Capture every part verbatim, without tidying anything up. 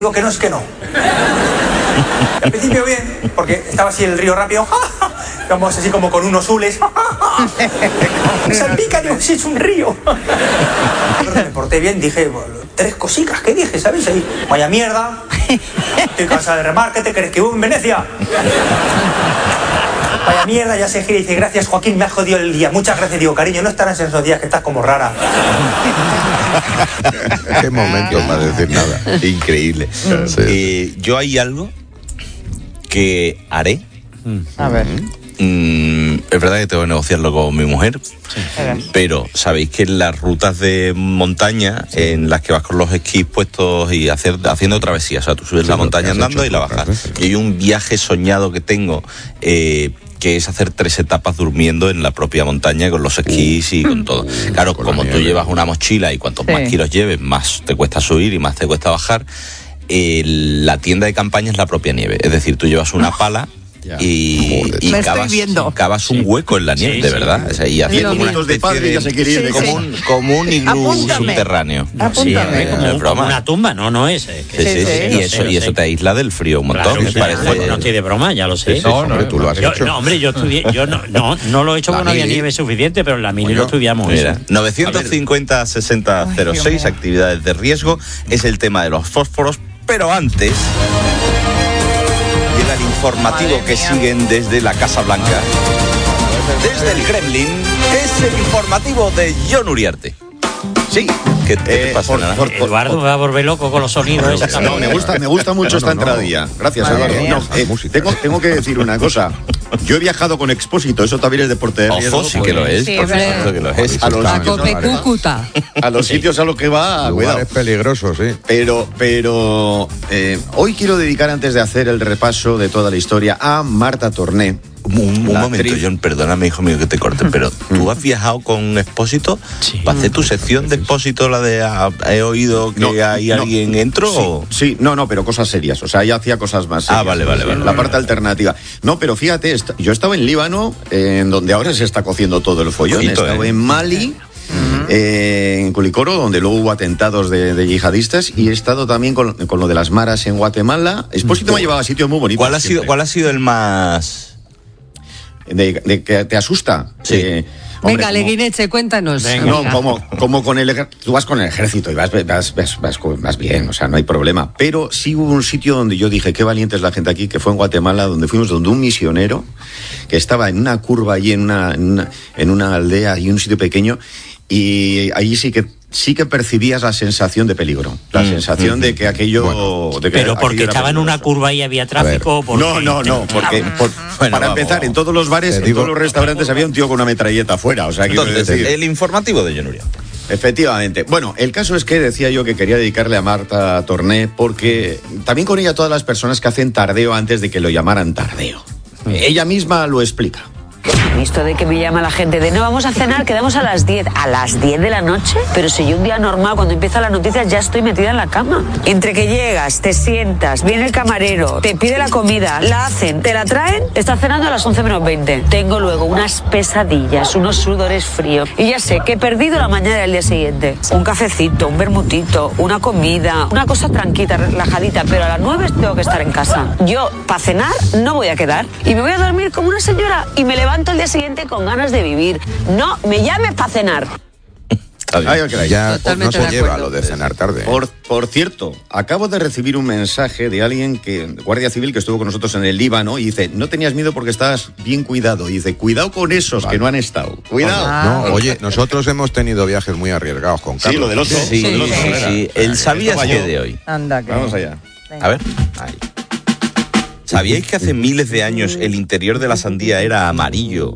Digo que no es que no. Al principio bien, porque estaba así el río rápido. Vamos así como con unos hules. Me salpica, digo, sí, es un río. Me porté bien, dije, bueno, tres cositas que dije, ¿sabes? Ahí, vaya mierda. Estoy cansada de remar, ¿qué te crees que hubo en Venecia? Vaya mierda, ya se gira y dice, gracias Joaquín, me has jodido el día. Muchas gracias, digo, cariño, no estarás en esos días que estás como rara. Qué momento para decir nada. Increíble. Sí. Eh, yo hay algo que haré. A ver. Mm, es verdad que tengo que negociarlo con mi mujer, sí. Pero sabéis que en las rutas de montaña, sí, en las que vas con los esquís puestos y hacer, haciendo travesías, o sea, tú subes, sí, la montaña andando y la bajas. Veces. Y hay un viaje soñado que tengo, eh, que es hacer tres etapas durmiendo en la propia montaña con los esquís uh, y con todo. Claro, con como tú llevas una mochila y cuantos sí. más kilos lleves, más te cuesta subir y más te cuesta bajar. Eh, la tienda de campaña es la propia nieve, es decir, tú llevas una pala. Ya. Y, y cavas, cavas un hueco en la nieve, sí, de verdad. Sí. O sea, y haciendo una especie de padre ya se quiere ir, sí, como, sí. un, como un iglú subterráneo. Apúntame. Sí, como, como una tumba, no, no es. Eh, que sí, sí, sí, sí. Y, eso, y eso te aísla del frío un montón. Claro, me parece. Bueno, no estoy de broma, ya lo sé. Sí, sí, no, no, tú lo has yo, hecho. No, hombre, yo estudié, yo no, no, no lo he hecho porque no había nieve suficiente, pero en la mili bueno, lo estudiamos. Mira, novecientos cincuenta sesenta cero seis, actividades de riesgo, es el tema de los fósforos, pero antes llega el informativo que siguen desde la Casa Blanca. Desde el Kremlin, es el informativo de Jon Uriarte. Sí, ¿qué te eh, pasa? Por, por, por, Eduardo me va a volver loco con los sonidos. No, no, me gusta, me gusta mucho no, esta no, entradilla. Gracias, Eduardo. No, eh, tengo, tengo que decir una cosa. Yo he viajado con Expósito, eso también es deporte de riesgo. Ojo, sí que lo es, sí, por supuesto que lo es. A los, a Cúcuta. A los sitios a los que va, cuidado. Es peligroso, sí. Pero, pero eh, hoy quiero dedicar, antes de hacer el repaso de toda la historia, a Marta Torné. Un, un momento, John, perdóname, hijo mío, que te corte, pero ¿tú has viajado con Expósito? Sí. ¿Para hacer tu sección de Expósito, la de ah, he oído que no, hay no, alguien entró? Sí, o... sí, no, no, pero cosas serias, o sea, ella hacía cosas más serias. Ah, vale, vale, vale. La vale, parte vale. alternativa. No, pero fíjate, yo estaba en Líbano, en donde ahora se está cociendo todo el follón. Ojito, estaba eh. en Mali, uh-huh. eh, en Culicoro, donde luego hubo atentados de, de yihadistas, y he estado también con, con lo de las maras en Guatemala. Expósito uh-huh. me ha llevado a sitios muy bonitos. ¿Cuál ha sido, ¿cuál ha sido el más...? De, de que te asusta. Sí. Eh, Venga, como... Leguineche, cuéntanos. Venga. No, como, como con el tú vas con el ejército y vas, vas, vas, vas, vas bien, o sea, no hay problema. Pero sí hubo un sitio donde yo dije, qué valiente es la gente aquí, que fue en Guatemala, donde fuimos donde un misionero que estaba en una curva allí en una, en una, en una aldea y un sitio pequeño, y allí sí que sí que percibías la sensación de peligro, la mm, sensación mm, de que aquello... Bueno, de que pero porque estaba en una curva y había tráfico... Porque... No, no, no, porque por, bueno, para vamos, empezar, vamos. En todos los bares, en digo, todos los restaurantes había un tío con una metralleta afuera, o sea, entonces, decir, el informativo de Jon Uriarte. Efectivamente. Bueno, el caso es que decía yo que quería dedicarle a Marta Torné porque también con ella todas las personas que hacen tardeo antes de que lo llamaran tardeo. Mm. Ella misma lo explica. Esto de que me llama la gente de no, vamos a cenar, quedamos a las diez. ¿A las diez de la noche? Pero si yo un día normal, cuando empiezan las noticias, ya estoy metida en la cama. Entre que llegas, te sientas, viene el camarero, te pide la comida, la hacen, te la traen, estás cenando a las once menos veinte. Tengo luego unas pesadillas, unos sudores fríos. Y ya sé que he perdido la mañana del día siguiente. Un cafecito, un vermutito, una comida, una cosa tranquila, relajadita, pero a las nueve tengo que estar en casa. Yo, para cenar, no voy a quedar. Y me voy a dormir como una señora y me levanto el día siguiente con ganas de vivir. No me llames para cenar. Ay, okay. Ya pues, no se lleva lo de cenar tarde. Por, por cierto, acabo de recibir un mensaje de alguien que, Guardia Civil, que estuvo con nosotros en el Líbano, y dice, no tenías miedo porque estabas bien cuidado. Y dice, cuidado con esos vale. que no han estado. Cuidado. Ah. No, oye, nosotros hemos tenido viajes muy arriesgados con Carlos. Sí, lo del oso. Sí, sí, sí, sí, sí. El sabías que de hoy. Anda, que... Vamos allá. Venga. A ver. Ahí. ¿Sabíais que hace miles de años el interior de la sandía era amarillo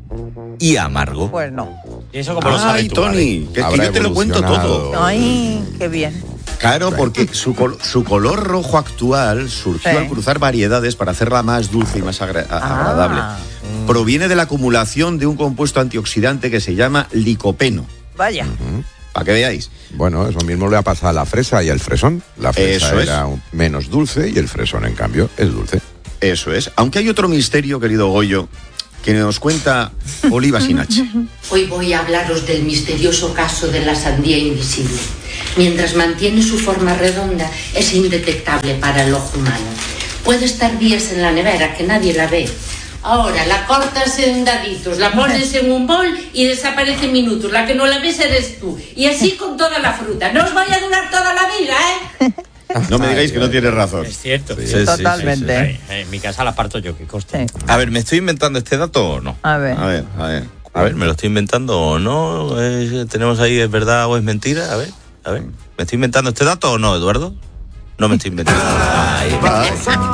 y amargo? Pues no. ¿Y eso cómo lo sabes Ay, tú, Tony, que, que yo te lo cuento todo. Ay, qué bien. Claro, porque su, col- su color rojo actual surgió sí. al cruzar variedades para hacerla más dulce y más agra- ah. agradable. Proviene de la acumulación de un compuesto antioxidante que se llama licopeno. Vaya. Uh-huh. Para que veáis. Bueno, eso mismo le ha pasado a la fresa y al fresón. La fresa eso era es. menos dulce y el fresón, en cambio, es dulce. Eso es. Aunque hay otro misterio, querido Goyo, que nos cuenta Oliva Sinache. Hoy voy a hablaros del misterioso caso de la sandía invisible. Mientras mantiene su forma redonda, es indetectable para el ojo humano. Puede estar días en la nevera que nadie la ve. Ahora la cortas en daditos, la pones en un bol y desaparece en minutos. La que no la ves eres tú. Y así con toda la fruta. No os vaya a durar toda la vida, ¿eh? No me digáis que no tienes razón. Es cierto. Sí, sí, Totalmente. sí, sí, En mi casa la parto yo, que coste. Sí. A ver, ¿me estoy inventando este dato o no? A ver. A ver, a ver. A ver, ¿me lo estoy inventando o no? Eh, ¿Tenemos ahí, es verdad o es mentira? A ver, a ver. ¿Me estoy inventando este dato o no, Eduardo? No me estoy inventando. Ahí va.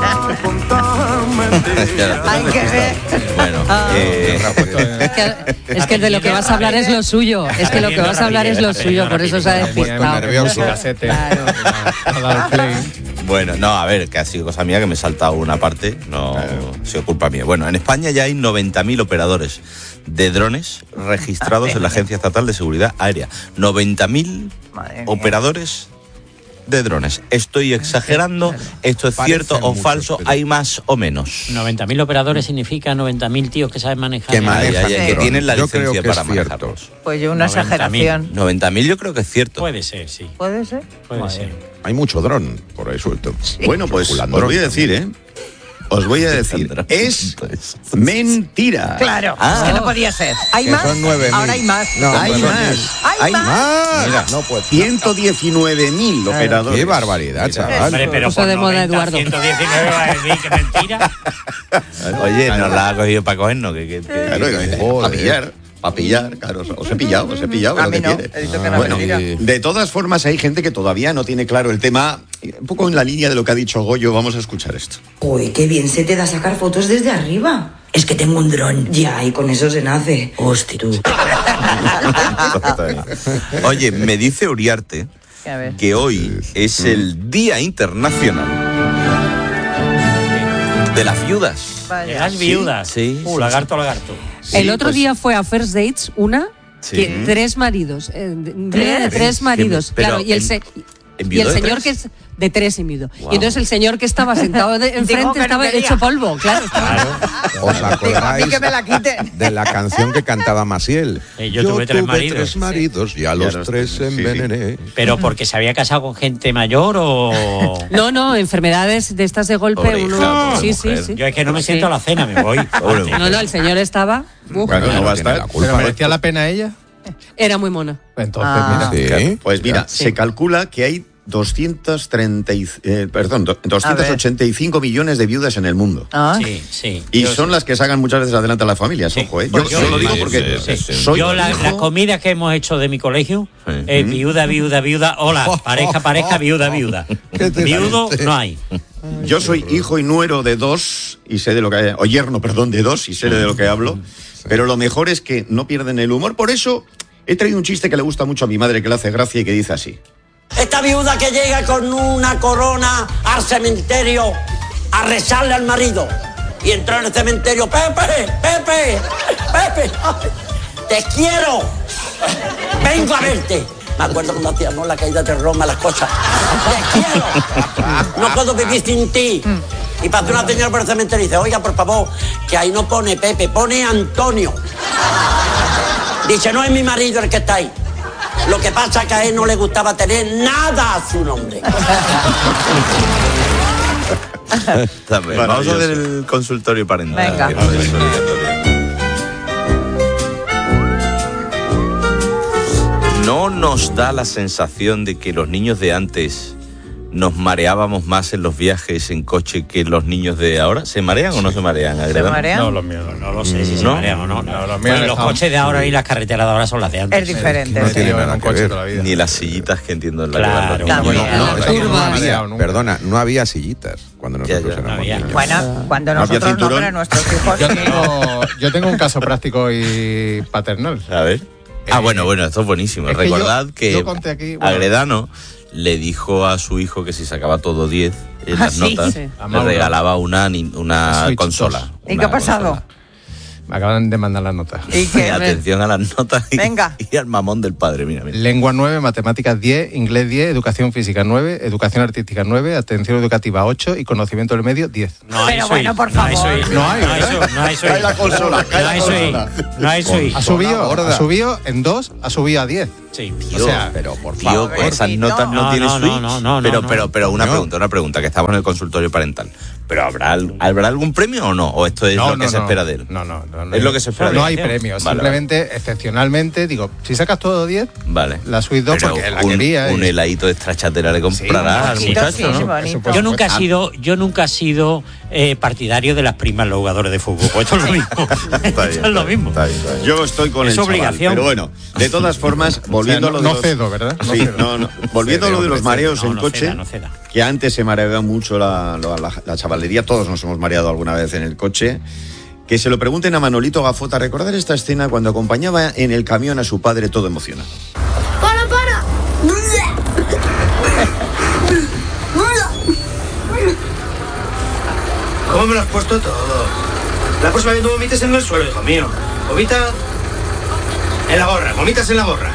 Hay que ver. Bueno, eh, Es que, es que de lo que vas a hablar es lo suyo. Es que lo que vas a hablar es lo suyo, por eso se ha despistado. nervioso. Claro. bueno, no, a ver, que ha sido cosa mía que me he saltado una parte, no ha sido culpa mía. Bueno, en España ya hay noventa mil operadores de drones registrados en la Agencia Estatal de Seguridad Aérea. noventa mil operadores de drones. ¿Estoy exagerando? ¿Esto es Parecen cierto o muchos, falso? pero- ¿Hay más o menos? noventa mil operadores significa noventa mil tíos que saben manejar. Que Ay, manejan ay, ay, que drones. tienen la Yo licencia creo que para es cierto. manejarlos. Pues yo una noventa mil. exageración. noventa mil yo creo que es cierto. Puede ser, sí. ¿Puede ser? Puede Madre. ser. Hay mucho dron por ahí suelto. Bueno, pues os Circulando voy a dron decir, ¿eh? Os voy a decir, es mentira. Claro, Ah. es que no podía ser. ¿Hay Que más? son nueve mil. Ahora hay más. No, Hay perdón. más. ¿Hay Hay más? más. Mira, no puede. ciento diecinueve mil operadores. Qué barbaridad, chaval. Hombre, pero Puso por de moda noventa, Eduardo. ciento diecinueve va a decir que mentira. Oye, nos la ha cogido para cogernos. Que, que, que- Claro, Joder. para pillar, para pillar, claro, os he pillado, os he pillado, A lo mí que no, quiere. he dicho que no Bueno, mentira. de todas formas hay gente que todavía no tiene claro el tema, un poco en la línea de lo que ha dicho Goyo, vamos a escuchar esto. Uy, qué bien se te da sacar fotos desde arriba. Es que tengo un dron. Ya, y con eso se nace. Hostia, tú. Oye, me dice Uriarte A ver. que hoy es el Día Internacional de las Viudas. Vaya. Las viudas. Sí, Uh, sí, lagarto, lagarto. El Sí, otro pues- día fue a First Dates una Sí. que tres maridos, eh, de- un día de ¿Tres? tres maridos, Pero claro, y el en- se- y ¿enviudó el de señor tres? que es de tres y medio. Wow. Y entonces el señor que estaba sentado de- Dijo enfrente que no estaba quería. hecho polvo, claro. estaba- ¿Os Digo, a mí acordáis que me la quiten. de la canción que cantaba Maciel? Eh, yo tuve tres maridos. tres maridos y a los los tres tres, sí, sí. envenené. Pero porque se había casado con gente mayor o. No, no, enfermedades de estas de golpe, Pobre uno. hija, pobre Sí, sí, mujer. sí. Yo es que no me Sí. siento a la cena, me voy. Pobre mujer. No, no, el señor estaba. uf, Bueno, no va a tiene estar. la culpa. ¿Pero merecía la pena ella? era muy mona. Entonces, Ah. mira. Sí. Pues mira, Sí. se calcula que hay doscientos treinta y, eh, perdón, do- doscientos ochenta y cinco millones de viudas en el mundo. Ah. Sí, sí. Y Yo- son las que sacan muchas veces adelante a las familias, Sí. ojo, ¿eh? Yo, Pues yo- yo lo digo sí, porque sí, sí, sí. soy Yo la, hijo- la comida que hemos hecho de mi colegio, Sí. eh, viuda, viuda, viuda, hola, pareja, pareja, viuda, viuda. Viudo no hay. Yo soy hijo y nuero de dos y sé de lo que o yerno, perdón, de dos y sé de lo que hablo. Pero lo mejor es que no pierden el humor. Por eso he traído un chiste que le gusta mucho a mi madre, que le hace gracia y que dice así. Esta viuda que llega con una corona al cementerio a rezarle al marido. Y entró en el cementerio, Pepe, Pepe, Pepe, ay, te quiero, vengo a verte. Me acuerdo cuando hacíamos la caída de Roma, las cosas. Te quiero, no puedo vivir sin ti. Y pasó una señora por el cementerio y dice, oiga, por favor, que ahí no pone Pepe, pone Antonio. Dice, no es mi marido el que está ahí. Lo que pasa es que a él no le gustaba tener nada a su nombre. También. Vamos a ver el consultorio parental. Venga. Que no es obligatorio. ¿No nos da la sensación de que los niños de antes nos mareábamos más en los viajes en coche que los niños de ahora? ¿Se marean o no se marean? Agreda? marean? No, los míos no, no lo sé si se ¿No? marean o no. No, los míos Bueno, han los dejado- coches de ahora y las carreteras de ahora son las de antes. Es diferente. No sí. tiene Yo en nada un que coche ver. toda la vida. Ni las sillitas que entiendo en la Claro, que van los claro. niños. No, no, es que no Curvas. había, Nunca. perdona, no había sillitas cuando Ya, nosotros ya, éramos no había. niños. Bueno, cuando ¿No había nosotros no, cinturón? pero nuestros hijos Yo sí. tengo, yo tengo un caso práctico y paternal. A ver. Ah, bueno, bueno, esto es buenísimo. es que Recordad yo- que, yo conté aquí, bueno. Agredano le dijo a su hijo que si sacaba todo diez en Ah, las sí, notas, sí. A le Mauro. regalaba una, ni- una Switch consola. dos. ¿Y una qué ha pasado? consola. Me acaban de mandar las notas. ¿Y qué? Atención a las notas y, Venga. y al mamón del padre, mira, mira. Lengua nueve, matemáticas diez, inglés diez, educación física nueve, educación artística nueve, atención educativa ocho y conocimiento del medio diez. No hay Pero suite, bueno, por no hay favor. suite, No hay, no hay ¿verdad? suite, no hay suite. Cae la consola, cae No la hay consola. suite, no hay suite. Ha subido, gorda. ha subido en dos, ha subido a diez. Sí. Tío, O sea, pero por tío, favor. con esas Pobrecito. notas no, No, tiene no, switch. no, no, no, pero, no. pero, pero una No. pregunta, una pregunta, que estamos en el consultorio parental. ¿Pero habrá, ¿habrá algún premio o no? ¿O esto es No, lo que no, se no. espera de él? No, no, no, no Es hay- lo que se espera No de hay él. premios, Vale, simplemente, excepcionalmente, digo, si sacas todo diez, Vale. la suite dos, Pero porque la un, quería. un y- heladito de strachatera le comprará un al poquito, muchacho, sí, ¿no? bonito. Por Yo nunca he supuesto. sido, yo nunca he sido eh, partidario de las primas los jugadores de fútbol. Pues esto es lo mismo. Esto es lo mismo. Está bien, está bien. Yo estoy con Es el chaval, obligación. pero bueno, de todas formas, volviendo O sea, a lo no- de no los- cedo, ¿verdad? No Sí, cedo. no, no. Volviendo a lo de los mareos No, en no coche, ceda, no ceda. que antes se mareaba mucho la, la, la- la chavalería, todos nos hemos mareado alguna vez en el coche. Que se lo pregunten a Manolito Gafota, recordar esta escena cuando acompañaba en el camión a su padre todo emocionado. ¡Para, para! ¿Cómo me lo has puesto todo? La próxima vez no vomites en el suelo, hijo mío. Vomita en la gorra, vomitas en la gorra.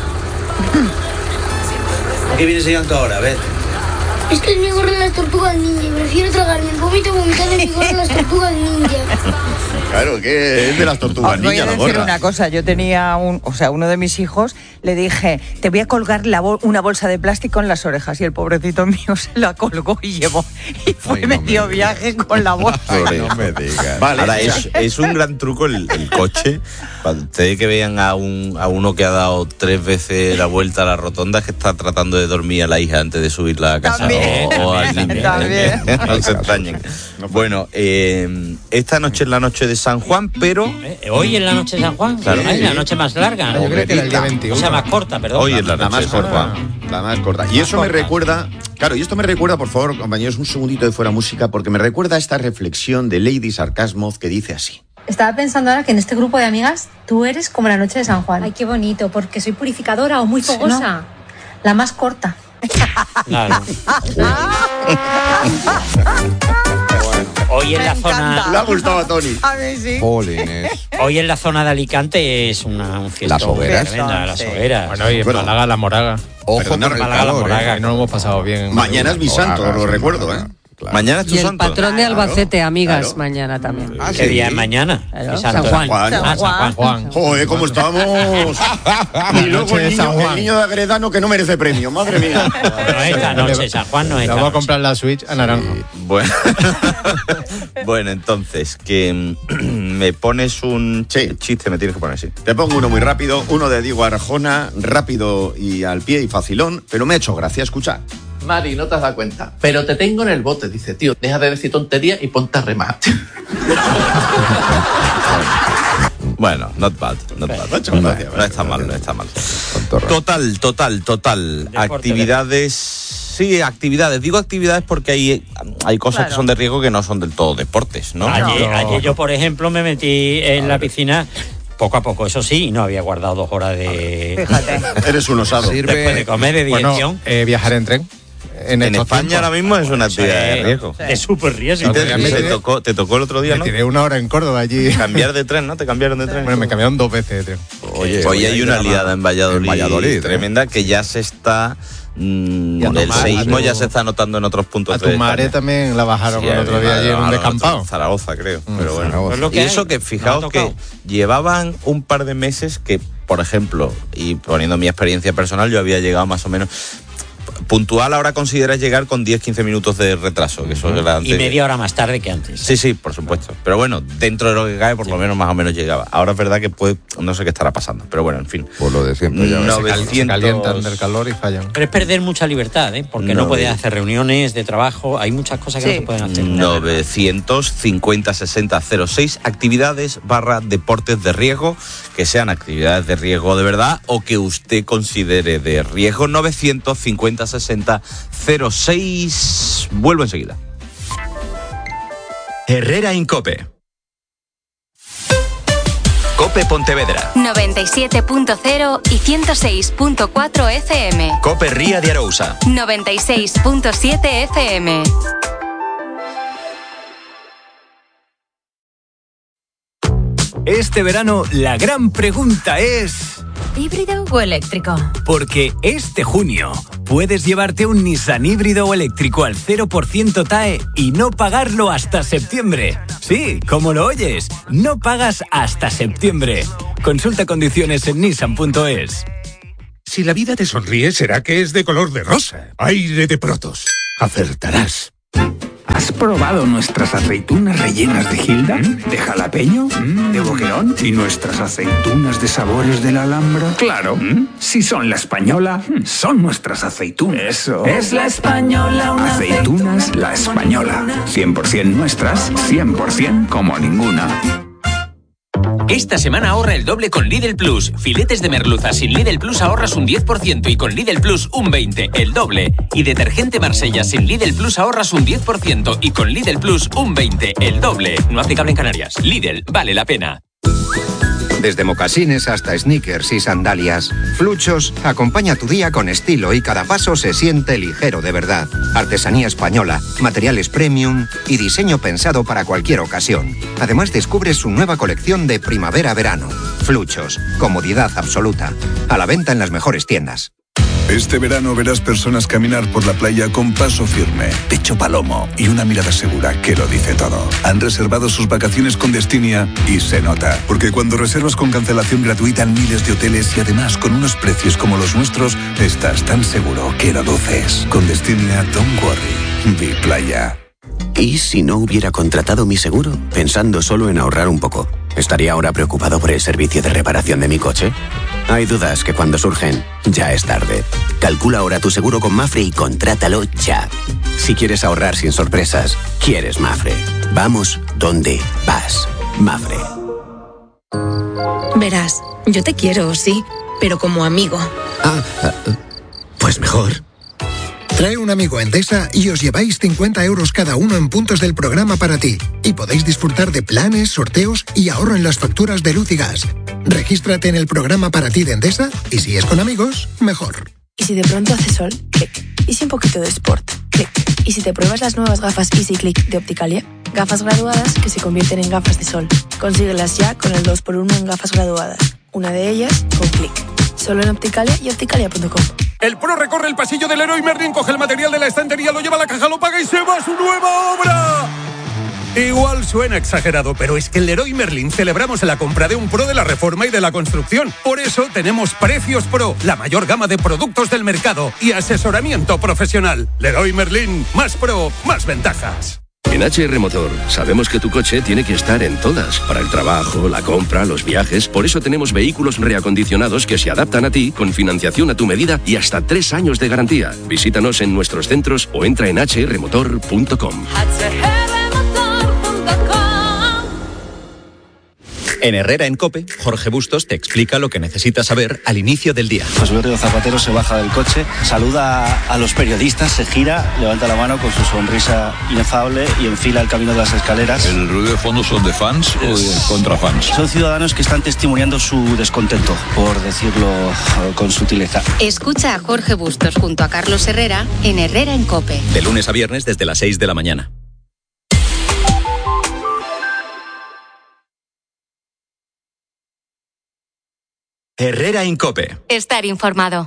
¿A qué vienes llegando ahora? A ver. Es que es mi gorra en las tortugas ninja y prefiero tragarme el vómito vomitando en mi gorra en las tortugas ninja. Claro, que es de las tortugas Os voy niña a la decir gorra. una cosa, yo tenía un, o sea, uno de mis hijos, le dije, te voy a colgar la bol- una bolsa de plástico en las orejas, y el pobrecito mío se la colgó y llevó, y fue Ay, no medio me viaje con la bolsa. Ay, no me digas. Vale, Ahora, o sea, es, es un gran truco el, el coche. Para ustedes que vean a, un, a uno que ha dado tres veces la vuelta a la rotonda, que está tratando de dormir a la hija antes de subirla a casa. También, o, o al niño. también. No se extrañen. Bueno, eh, esta noche es la noche de San Juan, pero Eh, Hoy es la noche de San Juan. Claro. Ay, la noche más larga. Yo creo que era el día veintiuno. O sea, más corta, perdón. hoy es la la noche más de San corta. Juan. La más corta. Y eso me corta. recuerda, claro, y esto me recuerda, por favor, compañeros, un segundito de fuera música, porque me recuerda a esta reflexión de Lady Sarcasmo que dice así. Estaba pensando ahora que en este grupo de amigas tú eres como la noche de San Juan. Ay, qué bonito, porque soy purificadora o muy fogosa. La más corta. Claro. Hoy en Me la zona, encanta. Le ha gustado a Tony. A mí sí. Jolines. hoy en la zona de Alicante es una un fiesta. Las hogueras. Tremenda, las Sí. hogueras. Bueno, y en Bueno. Málaga, la Moraga. Ojo Perdona, con el Málaga, la calor, Moraga. ¿eh? Ahí no lo hemos pasado bien. Mañana es mi santo, Moraga, lo sí, recuerdo, Moraga, ¿eh? claro. Mañana es tu Y el santo. patrón de Albacete, amigas, Claro. mañana también. Ah, ¿Qué sí. día es mañana? Claro, ¿Qué San santo? Juan. Juan. Ah, San Juan. Juan. Joder, ¿cómo estamos? Y luego noche de el San niño, Juan. el niño de Agredano que no merece premio, madre mía. No esta noche, San Juan no es Le esta vamos a noche. comprar la Switch a Naranjo. Bueno, bueno, entonces, que mm, me pones un Sí. chiste, me tienes que poner así. Te pongo uno muy rápido, uno de Diego Arjona, rápido y al pie y facilón, pero me ha hecho gracia escuchar. Mari, no te has dado cuenta, pero te tengo en el bote. Dice, tío, deja de decir tonterías y ponte a remar. Bueno, not bad, not bad. Me ha hecho gracia, No está mal, no está mal. Tontorra. Total, total, total. Deporte, Actividades. Sí, actividades. Digo actividades porque hay, hay cosas Claro. que son de riesgo que no son del todo deportes, ¿no? Ayer, ayer yo, por ejemplo, me metí en la piscina poco a poco, eso sí, y no había guardado dos horas de... Fíjate. Eres un osado. Sirve- Después de comer, de Bueno, dirección. eh, viajar en tren. En, En estos España tiempos. ahora mismo es una actividad de riesgo. Es súper riesgo. Y te, Ya me y te tiré- tocó, te tocó el otro día, Me ¿no? tiré una hora en Córdoba allí. Cambiar de tren, ¿no? Te cambiaron de tren. Bueno, me cambiaron dos veces de tren. Oye, Hoy oye, hay una liada en Valladolid, en Valladolid, ¿eh? tremenda que ya se está... mm, Y a tu el madre, seísmo a tu- ya se está notando en otros puntos A de tu madre España. también la bajaron Sí, el a otro mi día madre allí en la un bajaron descampado. en Zaragoza, creo. Pero bueno. Zaragoza. Es lo Y que eso hay. que Me fijaos ha que tocado. llevaban un par de meses que, por ejemplo, y poniendo mi experiencia personal, yo había llegado más o menos puntual. Ahora consideras llegar con diez quince minutos de retraso, que eso era antes. Y media hora más tarde que antes. Sí, sí, por supuesto. Pero bueno, dentro de lo que cae, por lo menos más o menos llegaba. Ahora es verdad que puede, no sé qué estará pasando, pero bueno, en fin. Por lo de siempre, ya ves. No, Se, cal- se novecientos calientan del calor y fallan. Pero es perder mucha libertad, ¿eh? Porque No, no, puedes eh. hacer reuniones de trabajo, hay muchas cosas que Sí. no se pueden hacer. novecientos cincuenta sesenta cero seis actividades barra deportes de riesgo, que sean actividades de riesgo de verdad o que usted considere de riesgo. Novecientos cincuenta sesenta cero seis. Vuelvo enseguida. Herrera Incope. Cope Pontevedra. noventa y siete punto cero y ciento seis punto cuatro F M. Cope Ría de Arousa. noventa y seis punto siete F M. Este verano la gran pregunta es... ¿híbrido o eléctrico? Porque este junio puedes llevarte un Nissan híbrido o eléctrico al cero por ciento T A E y no pagarlo hasta septiembre. Sí, como lo oyes, no pagas hasta septiembre. Consulta condiciones en nissan punto es. Si la vida te sonríe, será que es de color de rosa. Aire de Protos. Acertarás. ¿Has probado nuestras aceitunas rellenas de Gilda? ¿Mm? ¿De jalapeño? ¿Mm? ¿De boquerón? ¿Y nuestras aceitunas de sabores de la Alhambra? Claro. ¿Mm? Si son la española, son nuestras aceitunas. Eso. Es la española, una aceitunas aceituna la española. cien por ciento nuestras, cien por ciento como ninguna. Esta semana ahorra el doble con Lidl Plus. Filetes de merluza sin Lidl Plus ahorras un diez por ciento y con Lidl Plus un veinte por ciento, el doble. Y detergente Marsella sin Lidl Plus ahorras un diez por ciento y con Lidl Plus un veinte por ciento, el doble. No aplicable en Canarias. Lidl, vale la pena. Desde mocasines hasta sneakers y sandalias, Fluchos acompaña tu día con estilo y cada paso se siente ligero de verdad. Artesanía española, materiales premium y diseño pensado para cualquier ocasión. Además descubres su nueva colección de primavera-verano. Fluchos, comodidad absoluta. A la venta en las mejores tiendas. Este verano verás personas caminar por la playa con paso firme, pecho palomo y una mirada segura que lo dice todo. Han reservado sus vacaciones con Destinia y se nota, porque cuando reservas con cancelación gratuita en miles de hoteles y además con unos precios como los nuestros, estás tan seguro que lo duces. Con Destinia, don't worry. Vi playa. ¿Y si no hubiera contratado mi seguro, pensando solo en ahorrar un poco? ¿Estaría ahora preocupado por el servicio de reparación de mi coche? Hay dudas que cuando surgen, ya es tarde. Calcula ahora tu seguro con Mafre y contrátalo ya. Si quieres ahorrar sin sorpresas, quieres Mafre. Vamos donde vas. Mafre. Verás, yo te quiero, sí, pero como amigo. Ah, pues mejor. Trae un amigo a Endesa y os lleváis cincuenta euros cada uno en puntos del programa para ti. Y podéis disfrutar de planes, sorteos y ahorro en las facturas de luz y gas. Regístrate en el programa para ti de Endesa y si es con amigos, mejor. Y si de pronto hace sol, clic. Y si un poquito de sport, clic. Y si te pruebas las nuevas gafas Easy Click de Opticalia, gafas graduadas que se convierten en gafas de sol. Consíguelas ya con el dos por uno en gafas graduadas. Una de ellas con clic. Solo en Opticalia y opticalia punto com. El pro recorre el pasillo del Leroy Merlin, coge el material de la estantería, lo lleva a la caja, lo paga y se va a su nueva obra. Igual suena exagerado, pero es que en Leroy Merlin celebramos la compra de un pro de la reforma y de la construcción. Por eso tenemos Precios Pro, la mayor gama de productos del mercado y asesoramiento profesional. Leroy Merlin, más pro, más ventajas. En H R Motor sabemos que tu coche tiene que estar en todas, para el trabajo, la compra, los viajes. Por eso tenemos vehículos reacondicionados que se adaptan a ti, con financiación a tu medida y hasta tres años de garantía. Visítanos en nuestros centros o entra en h r motor punto com. En Herrera en COPE, Jorge Bustos te explica lo que necesitas saber al inicio del día. José Berrio Zapatero se baja del coche, saluda a los periodistas, se gira, levanta la mano con su sonrisa inefable y enfila el camino de las escaleras. ¿El ruido de fondo son de fans o de contra fans? Son ciudadanos que están testimoniando su descontento, por decirlo con sutileza. Escucha a Jorge Bustos junto a Carlos Herrera en Herrera en COPE. De lunes a viernes desde las seis de la mañana. Herrera en COPE. Estar informado.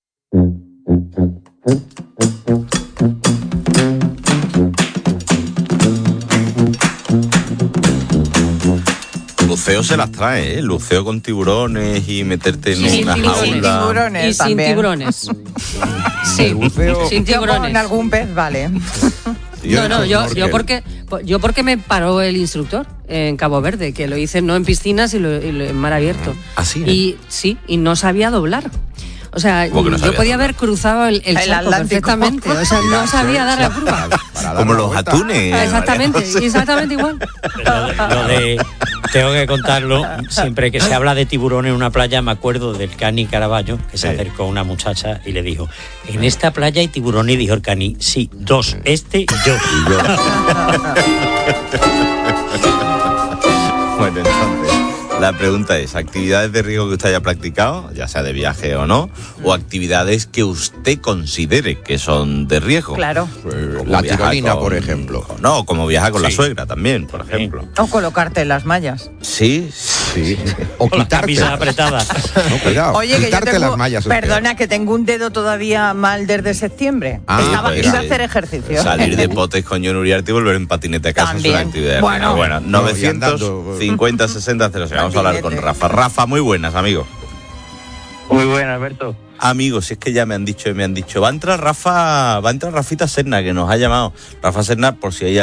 Luceo se las trae, ¿eh? Luceo con tiburones y meterte en Sí, una sin jaula. tiburones Y sin también. tiburones. Sí, Buceo. sin Yo tiburones. con algún pez, vale. No, no, yo, yo porque yo porque me paró el instructor en Cabo Verde, que lo hice no en piscinas y, lo, y lo- en mar abierto. ¿Ah, sí? Y sí, y no sabía doblar. O sea, ¿Cómo que no yo sabía podía doblar? haber cruzado el, el El charco Atlántico. perfectamente. O sea, no sabía dar la curva. Como los atunes. Exactamente, exactamente igual. Lo de, tengo que contarlo, siempre que se habla de tiburón en una playa, me acuerdo del Cani Caraballo, que se acercó a una muchacha y le dijo, en esta playa hay tiburón, y dijo el Cani, sí, dos, este y yo. Bueno, entonces, la pregunta es, ¿actividades de riesgo que usted haya practicado, ya sea de viaje o no, o actividades que usted considere que son de riesgo? Claro. Como La viajar tirolina, con- por ejemplo. No, como viajar con la Sí. suegra también, por ejemplo. O colocarte en las mallas. Sí, Sí. O con las camisas apretadas. No, cuidado. Oye, que quitarte yo tengo, las mallas. perdona, que tengo un dedo todavía mal desde septiembre. Ah, Estaba, pues, iba a sí. hacer ejercicio. Salir de potes con John Uriarte y volver en patinete a casa También. es una actividad. Bueno. bueno No, y novecientos cincuenta sesenta cero. Vamos a hablar con Rafa. Rafa, muy buenas, amigo. Muy buenas, Alberto. Amigos, si es que ya me han dicho y me han dicho, va a entrar Rafa, va a entrar Rafita Serna, que nos ha llamado. Rafa Serna, por si hay